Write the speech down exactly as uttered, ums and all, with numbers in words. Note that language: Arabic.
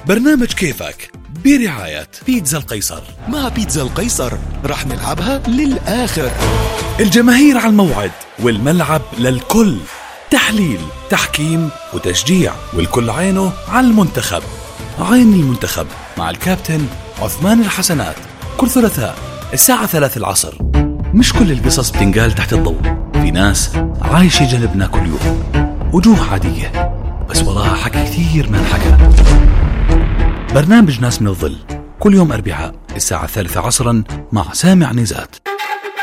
برنامج كيفك برعاية بيتزا القيصر. مع بيتزا القيصر رح نلعبها للآخر. الجماهير على الموعد والملعب للكل، تحليل، تحكيم وتشجيع، والكل عينه على المنتخب. عين المنتخب مع الكابتن عثمان الحسنات، كل ثلاثاء الساعة ثلاثة العصر. مش كل القصص بتنقال تحت الضوء، في ناس عايشة جنبنا كل يوم، وجوه عادية بس وراها حكي كثير ما انحكى. برنامج ناس من الظل كل يوم أربعاء الساعة الثالثة عصرا مع سامع نزات.